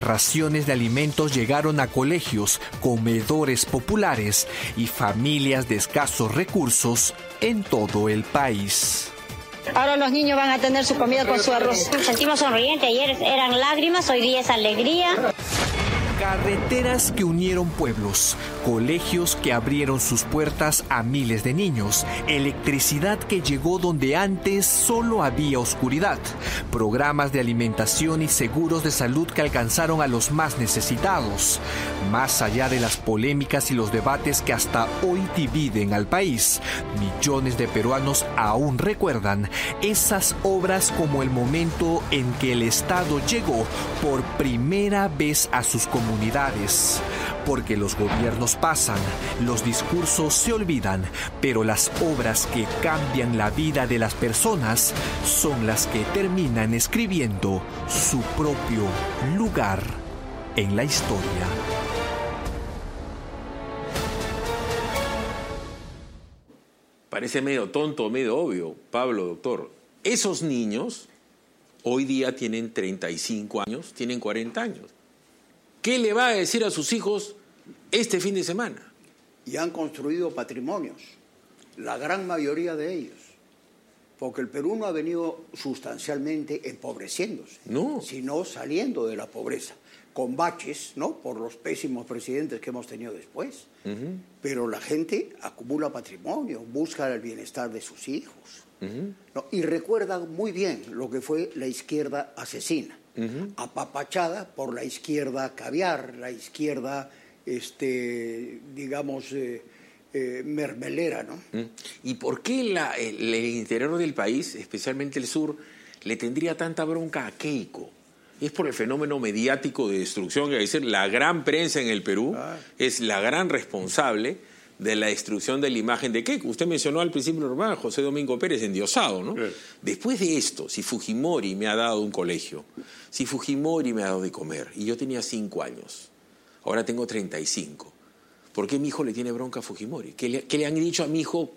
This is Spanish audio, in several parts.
raciones de alimentos llegaron a colegios, comedores populares y familias de escasos recursos en todo el país. Ahora los niños van a tener su comida con su arroz. Nos sentimos sonrientes, ayer eran lágrimas, hoy día es alegría. Carreteras que unieron pueblos, colegios que abrieron sus puertas a miles de niños, electricidad que llegó donde antes solo había oscuridad, programas de alimentación y seguros de salud que alcanzaron a los más necesitados. Más allá de las polémicas y los debates que hasta hoy dividen al país, millones de peruanos aún recuerdan esas obras como el momento en que el Estado llegó por primera vez a sus comunidades. Porque los gobiernos pasan, los discursos se olvidan, pero las obras que cambian la vida de las personas son las que terminan escribiendo su propio lugar en la historia. Parece medio tonto, medio obvio, Pablo, doctor. Esos niños hoy día tienen 35 años, tienen 40 años. ¿Qué le va a decir a sus hijos este fin de semana? Y han construido patrimonios, la gran mayoría de ellos, porque el Perú no ha venido sustancialmente empobreciéndose, no, sino saliendo de la pobreza, con baches, ¿no?, por los pésimos presidentes que hemos tenido después. Pero la gente acumula patrimonio, busca el bienestar de sus hijos, ¿no? Y recuerdan muy bien lo que fue la izquierda asesina. Apapachada por la izquierda caviar, la izquierda, mermelera, ¿no? ¿Y por qué el interior del país, especialmente el sur, le tendría tanta bronca a Keiko? Es por el fenómeno mediático de destrucción, es decir, la gran prensa en el Perú es la gran responsable de la destrucción de la imagen de Keiko. Usted mencionó al principio normal José Domingo Pérez endiosado, ¿no? Sí. Después de esto, si Fujimori me ha dado un colegio, si Fujimori me ha dado de comer, y yo tenía 5 años, ahora tengo 35, ¿por qué mi hijo le tiene bronca a Fujimori? ¿Qué le han dicho a mi hijo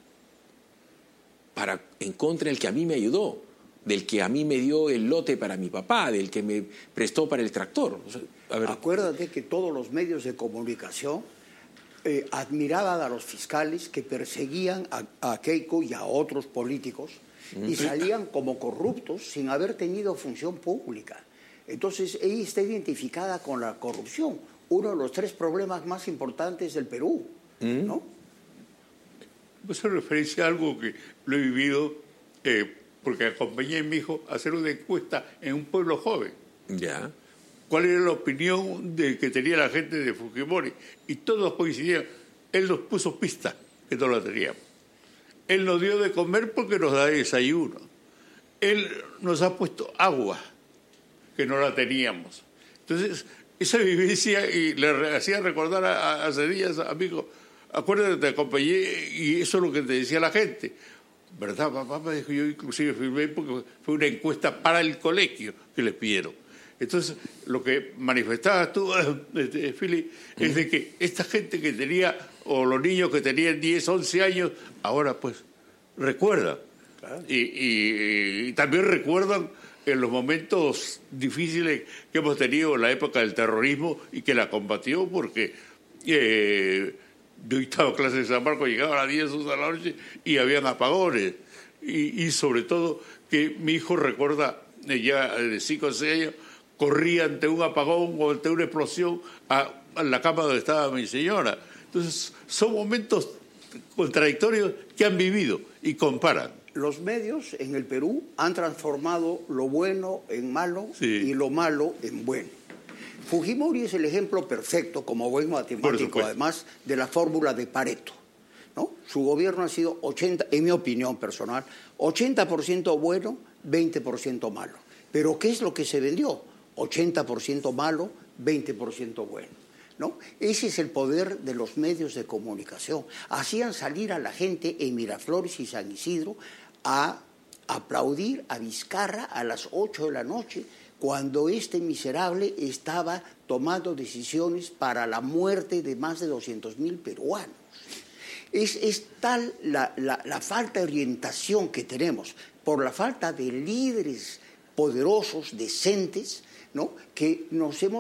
en contra del que a mí me ayudó, del que a mí me dio el lote para mi papá, del que me prestó para el tractor? O sea, a ver. Acuérdate que todos los medios de comunicación admiraban a los fiscales que perseguían a Keiko y a otros políticos y salían como corruptos sin haber tenido función pública. Entonces ella está identificada con la corrupción, uno de los 3 problemas más importantes del Perú, ¿no? Eso referencia a algo que lo he vivido porque acompañé a mi hijo a hacer una encuesta en un pueblo joven. Ya. ¿Cuál era la opinión que tenía la gente de Fujimori? Y todos coincidían. Él nos puso pista, que no la teníamos. Él nos dio de comer porque nos da desayuno. Él nos ha puesto agua, que no la teníamos. Entonces, esa vivencia, y le hacía recordar hace días a mi hijo, acuérdate, te acompañé, y eso es lo que te decía la gente. ¿Verdad, papá? Me dijo, yo inclusive firmé porque fue una encuesta para el colegio que les pidieron. Entonces, lo que manifestabas tú, Fili, es de que esta gente que tenía, o los niños que tenían 10, 11 años, ahora pues recuerdan. Claro. Y también recuerdan en los momentos difíciles que hemos tenido en la época del terrorismo y que la combatió, porque yo estaba clase de San Marcos, llegaba a las 10 de la noche y habían apagones. Y sobre todo que mi hijo recuerda, ya de 5 o 6 años, corría ante un apagón o ante una explosión a la cama donde estaba mi señora. Entonces, son momentos contradictorios que han vivido y comparan. Los medios en el Perú han transformado lo bueno en malo y lo malo en bueno. Fujimori es el ejemplo perfecto, como buen matemático, además, de la fórmula de Pareto, ¿no? Su gobierno ha sido 80%, en mi opinión personal, 80% bueno, 20% malo. Pero ¿qué es lo que se vendió? 80% malo, 20% bueno, ¿no? Ese es el poder de los medios de comunicación. Hacían salir a la gente en Miraflores y San Isidro a aplaudir a Vizcarra a las 8 de la noche, cuando este miserable estaba tomando decisiones para la muerte de más de 200.000 peruanos. Es tal la falta de orientación que tenemos, por la falta de líderes poderosos, decentes, ¿no?, que nos hemos